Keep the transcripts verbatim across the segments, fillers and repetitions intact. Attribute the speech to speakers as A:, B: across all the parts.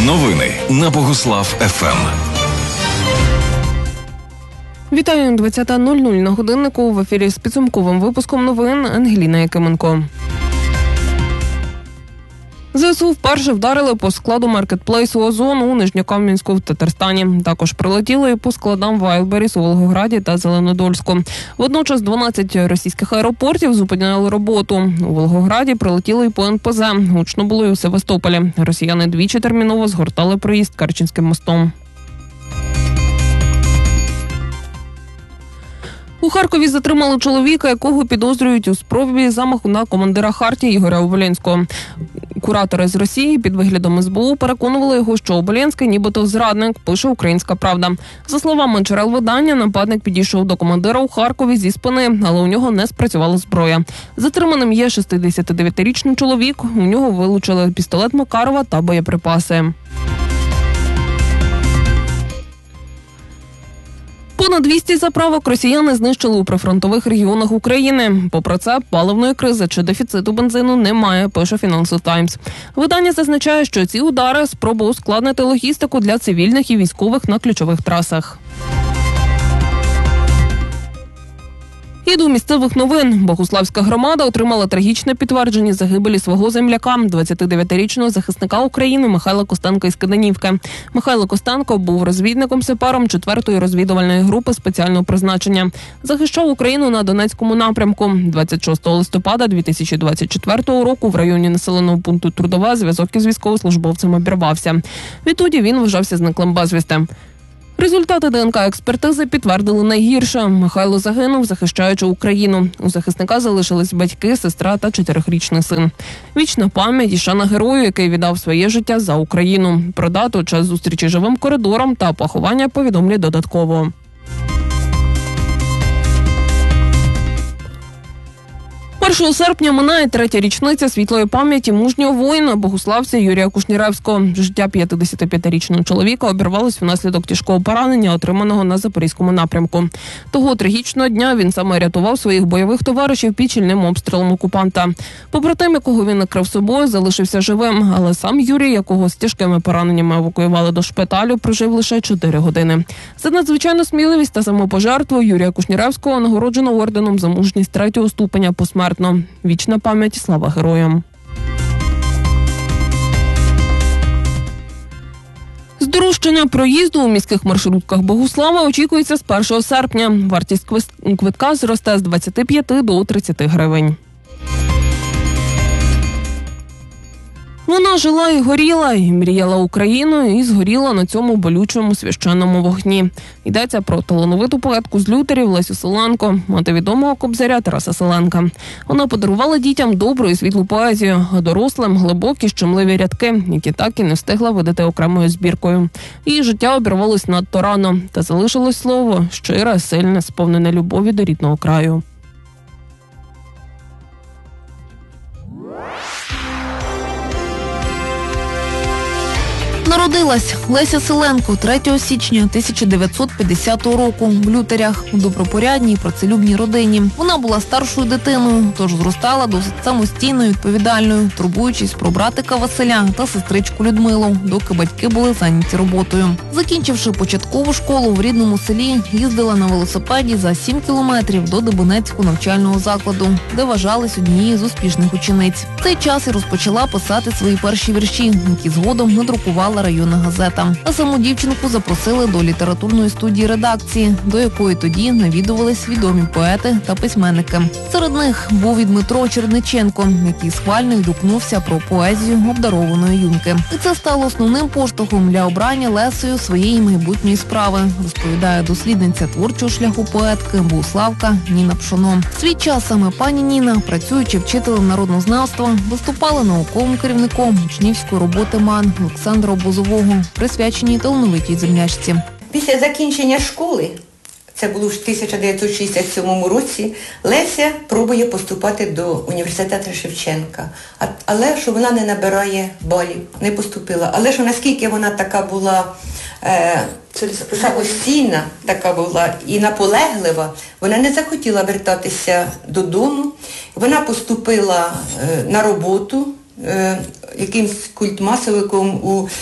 A: Новини на Богуслав-ФМ.
B: Вітаю, двадцята нуль нуль на годиннику. В ефірі з підсумковим випуском новин Ангеліна Якименко. ЗСУ вперше вдарили по складу маркетплейсу «Озон» у Нижньокам'янську в Татарстані. Також прилетіли і по складам Вайлдберріс у Волгограді та Зеленодольську. Водночас дванадцять російських аеропортів зупиняли роботу. У Волгограді прилетіли і по ен пе зе. Гучно було і у Севастополі. Росіяни двічі терміново згортали проїзд Керченським мостом. У Харкові затримали чоловіка, якого підозрюють у спробі замаху на командира Хартії Ігоря Оболєнського. Куратори з Росії під виглядом ес бе у переконували його, що Оболєнський нібито зрадник, пише «Українська правда». За словами джерел видання, нападник підійшов до командира у Харкові зі спини, але у нього не спрацювала зброя. Затриманим є шістдесятидев'ятирічний чоловік, у нього вилучили пістолет Макарова та боєприпаси. Понад двісті заправок росіяни знищили у прифронтових регіонах України. Попри це, паливної кризи чи дефіциту бензину немає, пише Financial Times. Видання зазначає, що ці удари – спроба ускладнити логістику для цивільних і військових на ключових трасах. І до місцевих новин. Богуславська громада отримала трагічне підтвердження загибелі свого земляка, двадцятидев'ятирічного захисника України Михайла Костенка із Киданівки. Михайло Костенко був розвідником-сепаром четвертої розвідувальної групи спеціального призначення. Захищав Україну на Донецькому напрямку. двадцять шостого листопада дві тисячі двадцять четвертого року в районі населеного пункту Трудове зв'язок із військовослужбовцем обірвався. Відтоді він вважався зниклим безвісти. Результати де ен ка-експертизи підтвердили найгірше. Михайло загинув, захищаючи Україну. У захисника залишились батьки, сестра та чотирирічний син. Вічна пам'ять і шана герою, який віддав своє життя за Україну. Про дату, час зустрічі живим коридором та поховання повідомлять додатково. першого серпня минає третя річниця світлої пам'яті мужнього воїна, богуславця Юрія Кушніревського. Життя п'ятдесятип'ятирічного чоловіка обірвалось внаслідок тяжкого поранення, отриманого на Запорізькому напрямку. Того трагічного дня він саме рятував своїх бойових товаришів під щільним обстрілом окупанта. Побратим, якого він накрив собою, залишився живим, але сам Юрій, якого з тяжкими пораненнями евакуювали до шпиталю, прожив лише чотири години. За надзвичайну сміливість та самопожертву Юрія Кушніревського нагороджено орденом за мужність третього ступеня посмертно. Вічна пам'ять і слава героям. Здорожчання проїзду у міських маршрутках Богуслава очікується з першого серпня. Вартість квитка зросте з двадцяти п'яти до тридцяти гривень. Вона жила і горіла, і мріяла Україною, і згоріла на цьому болючому священному вогні. Йдеться про талановиту поетку з Лютерів Лесю Селенко, мати відомого кобзаря Тараса Селенка. Вона подарувала дітям добру і світлу поезію, а дорослим – глибокі, щемливі рядки, які так і не встигла видати окремою збіркою. Її життя обірвалось надто рано, та залишилось слово – щире, сильне, сповнене любові до рідного краю.
C: Народилась Леся Селенко третього січня тисяча дев'ятсот п'ятдесятого року в Лютерях у добропорядній працелюбній родині. Вона була старшою дитиною, тож зростала досить самостійною, відповідальною, турбуючись про братика Василя та сестричку Людмилу, доки батьки були зайняті роботою. Закінчивши початкову школу в рідному селі, їздила на велосипеді за сім кілометрів до Дебенецького навчального закладу, де вважалась однією з успішних учениць. В цей час і розпочала писати свої перші вірші, які згодом надрукувала районна газета. А саму дівчинку запросили до літературної студії редакції, до якої тоді навідувались відомі поети та письменники. Серед них був і Дмитро Черниченко, який схвально відгукнувся про поезію обдарованої юнки. І це стало основним поштовхом для обрання Лесею своєї майбутньої справи, розповідає дослідниця творчого шляху поетки богуславка Ніна Пшоно. Свій час саме пані Ніна, працюючи вчителем народнознавства, виступала науковим керівником учнівської роботи МАН Олександра Бузового, присвяченій талановитій землячці.
D: Після закінчення школи, це було в тисяча дев'ятсот шістдесят сьомому році, Леся пробує поступати до університету Шевченка. Але що вона не набирає балів, не поступила. Але що наскільки вона така була е, самостійна, така була і наполеглива, вона не захотіла вертатися додому. Вона поступила е, на роботу е, якимсь культмасовиком у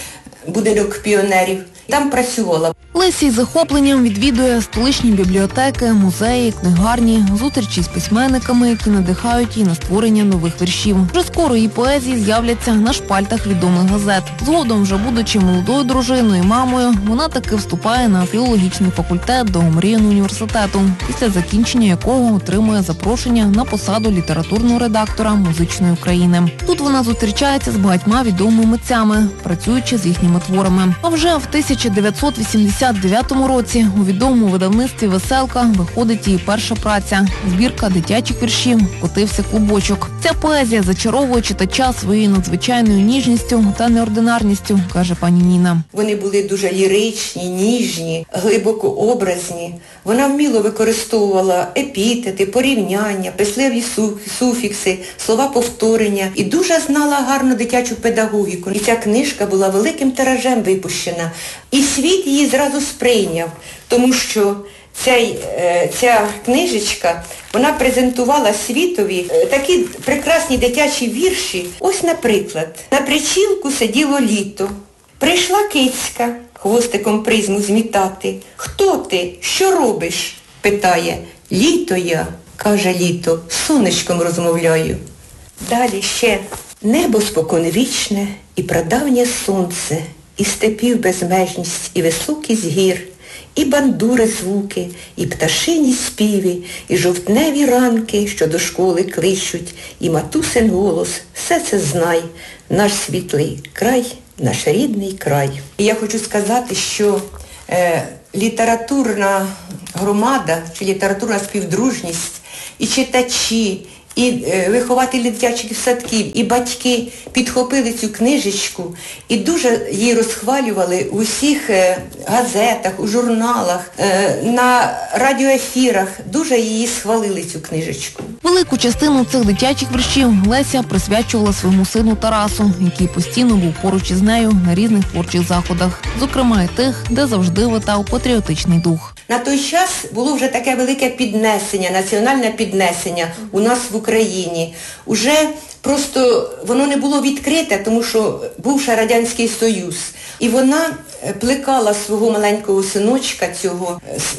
D: будинок піонерів. Там працювала.
C: Леся із захопленням відвідує столичні бібліотеки, музеї, книгарні, зустрічі з письменниками, які надихають її на створення нових віршів. Вже скоро її поезії з'являться на шпальтах відомих газет. Згодом, вже будучи молодою дружиною і мамою, вона таки вступає на філологічний факультет до омріяного університету, після закінчення якого отримує запрошення на посаду літературного редактора «Музичної України». Тут вона зустрічається з багатьма відомими митцями, працюючи з їхніми творами. А вже в тисяча дев'ятсот вісімдесят дев'ятому році у відомому видавництві «Веселка» виходить її перша праця – збірка дитячих віршів «Котився клубочок». Ця поезія зачаровує читача своєю надзвичайною ніжністю та неординарністю, каже пані Ніна.
D: Вони були дуже ліричні, ніжні, глибоко образні. Вона вміло використовувала епітети, порівняння, писливі суфікси, слова повторення і дуже знала гарну дитячу педагогіку. І ця книжка була великим тиражем випущена. І світ її зразу сприйняв, тому що цей, ця книжечка, вона презентувала світові такі прекрасні дитячі вірші. Ось, наприклад, на причілку сиділо літо, прийшла кицька хвостиком призму змітати. Хто ти? Що робиш? Питає. Літо я, каже літо, з сонечком розмовляю. Далі ще. Небо споконвічне і прадавнє сонце, і степів безмежність, і високість гір, і бандури звуки, і пташині співи, і жовтневі ранки, що до школи кличуть, і матусин голос, все це знай, наш світлий край, наш рідний край. І я хочу сказати, що е, літературна громада, чи літературна співдружність, і читачі, і е, вихователі дитячих садків, і батьки підхопили цю книжечку і дуже її розхвалювали у всіх е, газетах, у журналах, е, на радіоефірах. Дуже її схвалили, цю книжечку.
C: Велику частину цих дитячих віршів Леся присвячувала своєму сину Тарасу, який постійно був поруч із нею на різних творчих заходах, зокрема і тих, де завжди витав патріотичний дух.
D: На той час було вже таке велике піднесення, національне піднесення у нас в Україні. Уже просто воно не було відкрите, тому що був ще Радянський Союз. І вона плекала свого маленького синочка цього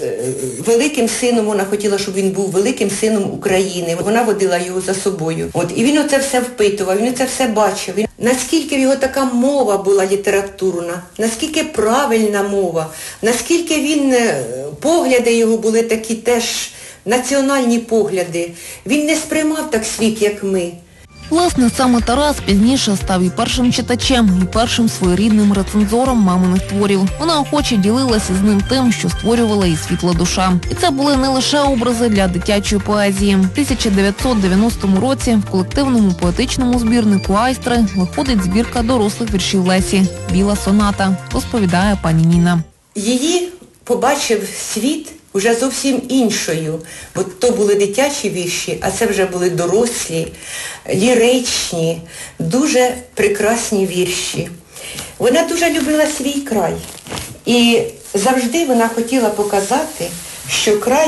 D: великим сином, вона хотіла, щоб він був великим сином України. Вона водила його за собою. От, і він оце все впитував, він оце все бачив. Він, наскільки в його така мова була літературна, наскільки правильна мова, наскільки він, погляди його були такі теж національні погляди. Він не сприймав так світ, як ми.
C: Власне, саме Тарас пізніше став і першим читачем, і першим своєрідним рецензором маминих творів. Вона охоче ділилася з ним тим, що створювала її світла душа. І це були не лише образи для дитячої поезії. В тисяча дев'ятсот дев'яностому році в колективному поетичному збірнику «Айстри» виходить збірка дорослих віршів Лесі «Біла соната», розповідає пані Ніна.
D: Її побачив світ уже зовсім іншою, бо то були дитячі вірші, а це вже були дорослі, ліричні, дуже прекрасні вірші. Вона дуже любила свій край і завжди вона хотіла показати, що край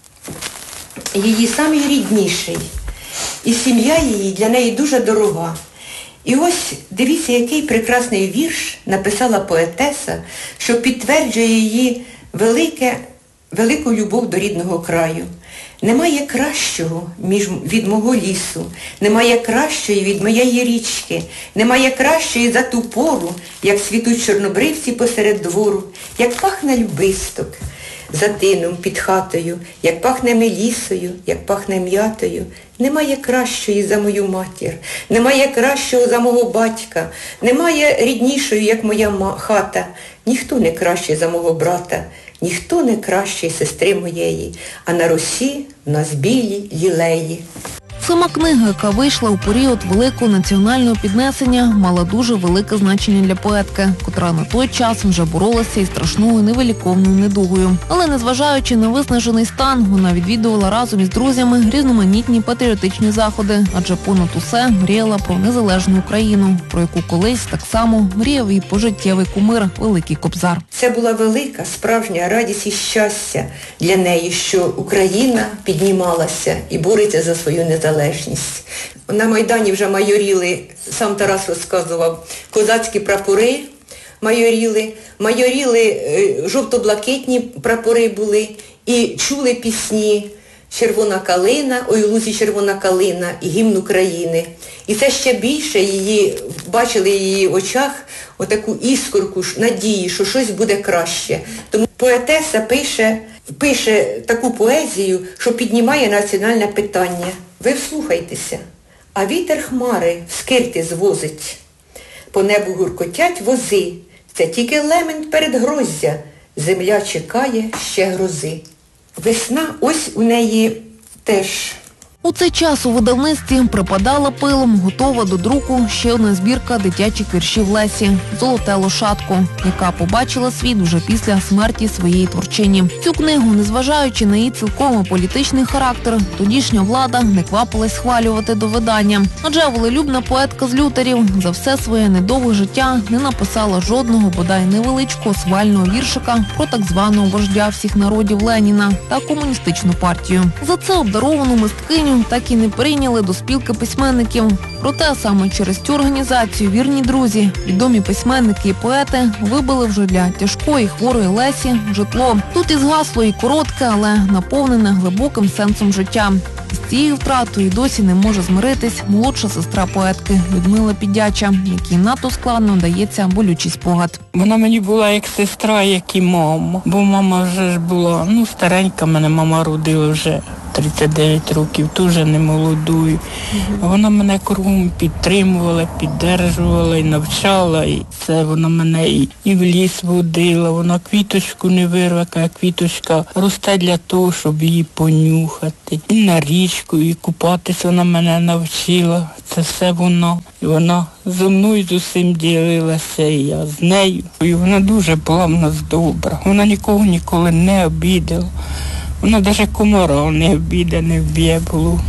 D: її самий рідніший, і сім'я її для неї дуже дорога. І ось дивіться, який прекрасний вірш написала поетеса, що підтверджує її велике велику любов до рідного краю. Немає кращого між, від мого лісу, немає кращої від моєї річки, немає кращої за ту пору, як світуть чорнобривці посеред двору, як пахне любисток за тином під хатою, як пахне мелісою, як пахне м'ятою. Немає кращої за мою матір, немає кращого за мого батька, немає ріднішої, як моя хата. Ніхто не кращий за мого брата, ніхто не кращий сестри моєї, а на росі в нас білі лілеї.
C: Сама книга, яка вийшла у період великого національного піднесення, мала дуже велике значення для поетки, котра на той час вже боролася із страшною невиліковною недугою. Але незважаючи на виснажений стан, вона відвідувала разом із друзями різноманітні патріотичні заходи, адже понад усе мріяла про незалежну Україну, про яку колись так само мріяв і пожиттєвий кумир Великий Кобзар.
D: Це була велика, справжня радість і щастя для неї, що Україна піднімалася і бореться за свою незалежність. На Майдані вже майоріли, сам Тарас розказував, козацькі прапори, майоріли, майоріли, е, жовто-блакитні прапори були, і чули пісні «Червона калина», «Ой, у лузі червона калина» і «Гімн України». І це ще більше її, бачили в її очах отаку іскорку надії, що щось буде краще. Тому поетеса пише, пише таку поезію, що піднімає національне питання. Ви вслухайтеся. А вітер хмари в скирти звозить. По небу гуркотять вози. Це тільки лемент передгроздя. Земля чекає ще грози. Весна, ось у неї теж.
C: У цей час у видавництві припадала пилом, готова до друку ще одна збірка дитячих віршів Лесі «Золоте лошадко», яка побачила світ вже після смерті своєї творчині. Цю книгу, незважаючи на її цілком політичний характер, тодішня влада не квапилась схвалювати до видання. Адже волелюбна поетка з Лютерів за все своє недовге життя не написала жодного, бодай невеличкого свального віршика про так званого вождя всіх народів Леніна та комуністичну партію. За це обдаровану мисткиню так і не прийняли до спілки письменників. Проте саме через цю організацію вірні друзі, відомі письменники і поети вибили вже для тяжкої хворої Лесі житло. Тут і згасло і коротке, але наповнене глибоким сенсом життя. З цією втратою досі не може змиритись молодша сестра поетки Людмила Піддяча, якій надто складно дається болючий спогад.
E: Вона мені була як сестра, як і мама. Бо мама вже ж була, ну, старенька, мене мама родила вже тридцять дев'ять років, дуже не молодою. Вона мене кругом підтримувала, піддержувала і навчала. І це вона мене і, і в ліс водила, вона квіточку не вирве, а квіточка росте для того, щоб її понюхати. І на річку, і купатись вона мене навчила. Це все вона. І вона зі мною з усім ділилася, і я з нею. І вона дуже була в нас добра. Вона нікого ніколи не обідала. Вона навіть комара не обіде, не вб'є було.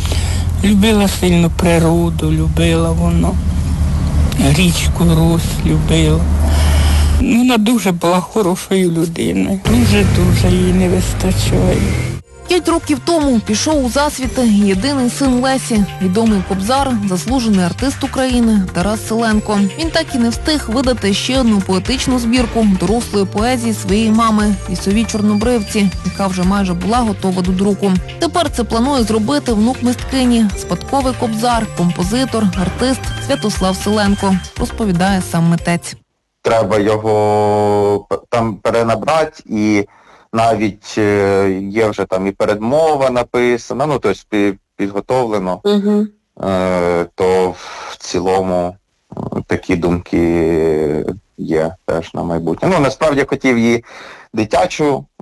E: Любила сильно природу, любила вона. Річку Рус любила. Вона дуже була хорошою людиною. Дуже-дуже їй не вистачає.
C: П'ять років тому пішов у засвіти єдиний син Лесі, відомий кобзар, заслужений артист України Тарас Селенко. Він так і не встиг видати ще одну поетичну збірку дорослої поезії своєї мами «Лісові чорнобривці», яка вже майже була готова до друку. Тепер це планує зробити внук мисткині, спадковий кобзар, композитор, артист Святослав Селенко, розповідає сам митець.
F: Треба його там перенабрати, і навіть є вже там і передмова написана, ну, тобто підготовлено, угу. е, то в цілому такі думки є теж на майбутнє. Ну, насправді я хотів її дитячу е,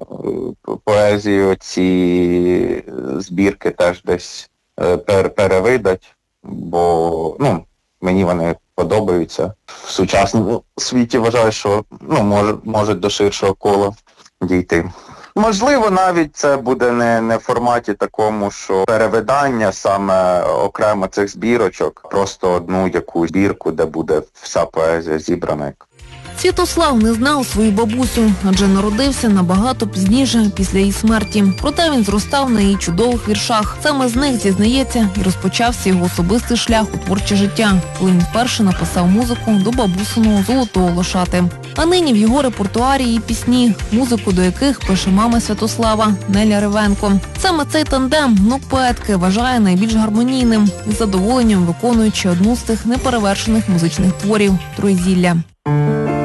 F: поезію, ці збірки теж десь е, пер, перевидать, бо, ну, мені вони подобаються. В сучасному світі вважаю, що, ну, може, можуть до ширшого кола дійти. Можливо, навіть це буде не, не в форматі такому, що перевидання саме окремо цих збірочок, просто одну якусь збірку, де буде вся поезія зібрана.
C: Святослав не знав свою бабусю, адже народився набагато пізніше після її смерті. Проте він зростав на її чудових віршах. Саме з них, зізнається, і розпочався його особистий шлях у творче життя, коли він вперше написав музику до бабусиного «Золотого лошати». А нині в його репертуарі її пісні, музику до яких пише мама Святослава Неля Ревенко. Саме цей тандем внук поетки вважає найбільш гармонійним, із задоволенням виконуючи одну з тих неперевершених музичних творів «Троєзілля».